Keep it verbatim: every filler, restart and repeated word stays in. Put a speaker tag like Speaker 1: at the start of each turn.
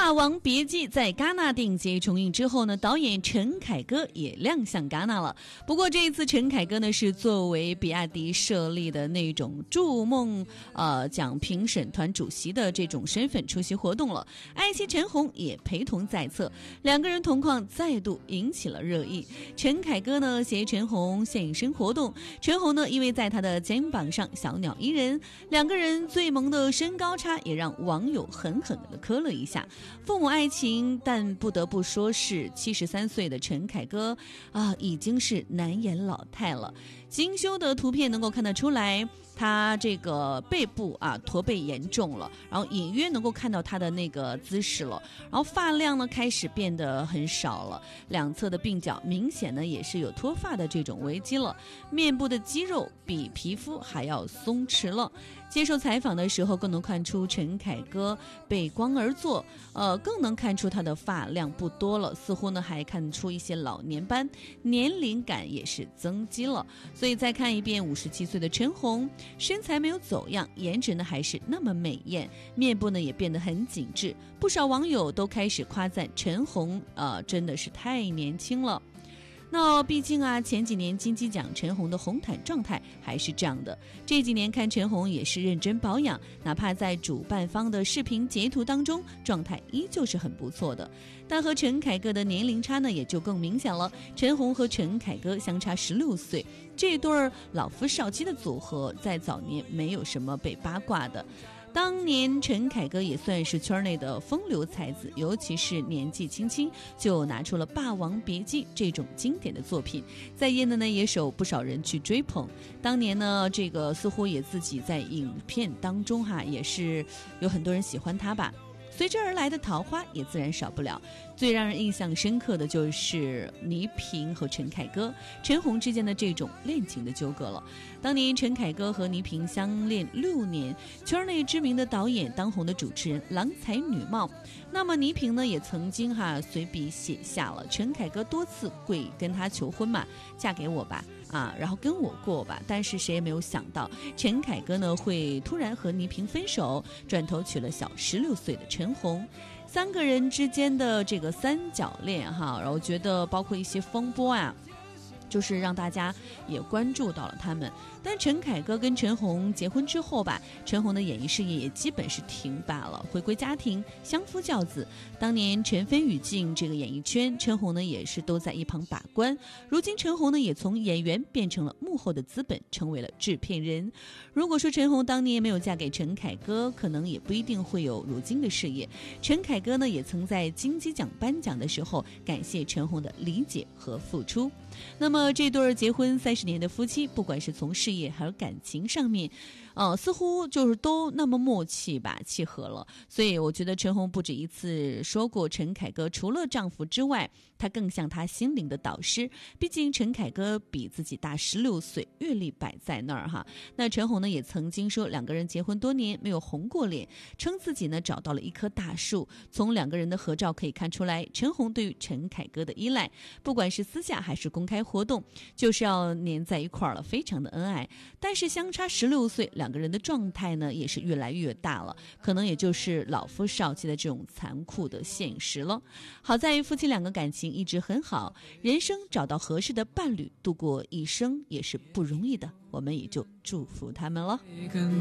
Speaker 1: 霸王别姬在戛纳电影节重映之后呢，导演陈凯歌也亮相戛纳了。不过这一次陈凯歌呢是作为比亚迪设立的那种筑梦呃奖评审团主席的这种身份出席活动了，爱妻陈红也陪同在侧，两个人同框再度引起了热议。陈凯歌呢携陈红现身活动，陈红呢因为在他的肩膀上小鸟依人，两个人最萌的身高差也让网友狠狠地磕了一下。父母爱情，但不得不说是七十三岁的陈凯歌啊，已经是难掩老态了。精修的图片能够看得出来，他这个背部啊驼背严重了，然后隐约能够看到他的那个姿势了，然后发量呢开始变得很少了，两侧的鬓角明显呢也是有脱发的这种危机了，面部的肌肉比皮肤还要松弛了。接受采访的时候更能看出陈凯歌背光而坐，呃，更能看出他的发量不多了，似乎呢还看出一些老年斑，年龄感也是增肌了。所以再看一遍五十七岁的陈红，身材没有走样，颜值呢还是那么美艳，面部呢也变得很紧致，不少网友都开始夸赞陈红，呃，真的是太年轻了。那毕竟啊，前几年金鸡奖陈红的红毯状态还是这样的，这几年看陈红也是认真保养，哪怕在主办方的视频截图当中，状态依旧是很不错的。但和陈凯歌的年龄差呢，也就更明显了。陈红和陈凯歌相差十六岁，这对儿老夫少妻的组合，在早年没有什么被八卦的。当年陈凯歌也算是圈内的风流才子，尤其是年纪轻轻就拿出了《霸王别姬》这种经典的作品，在业内呢也有不少人去追捧。当年呢，这个似乎也自己在影片当中哈，也是有很多人喜欢他吧。随之而来的桃花也自然少不了，最让人印象深刻的就是倪萍和陈凯歌、陈红之间的这种恋情的纠葛了。当年陈凯歌和倪萍相恋六年，圈内知名的导演、当红的主持人，郎才女貌。那么倪萍呢，也曾经哈随笔写下了陈凯歌多次跪跟他求婚嘛，嫁给我吧。啊，然后跟我过吧，但是谁也没有想到，陈凯歌呢会突然和倪萍分手，转头娶了小十六岁的陈红，三个人之间的这个三角恋哈，然后觉得包括一些风波啊，就是让大家也关注到了他们。但陈凯歌跟陈红结婚之后吧，陈红的演艺事业也基本是停摆了，回归家庭，相夫教子。当年陈飞宇进这个演艺圈，陈红呢也是都在一旁把关。如今陈红呢也从演员变成了幕后的资本，成为了制片人。如果说陈红当年没有嫁给陈凯歌，可能也不一定会有如今的事业。陈凯歌呢也曾在金鸡奖颁奖的时候感谢陈红的理解和付出。那么这对结婚三十年的夫妻，不管是从事业还有感情上面，呃，似乎就是都那么默契吧，契合了。所以我觉得陈红不止一次说过，陈凯歌除了丈夫之外，他更像他心灵的导师。毕竟陈凯歌比自己大十六岁，阅历摆在那儿哈。那陈红呢也曾经说，两个人结婚多年没有红过脸，称自己呢找到了一棵大树。从两个人的合照可以看出来，陈红对于陈凯歌的依赖，不管是私下还是公开活动，就是要黏在一块儿了，非常的恩爱。但是相差十六岁，两个人的状态呢也是越来越大了，可能也就是老夫少妻的这种残酷的现实了。好在夫妻两个感情一直很好，人生找到合适的伴侣，度过一生也是不容易的，我们也就祝福他们了。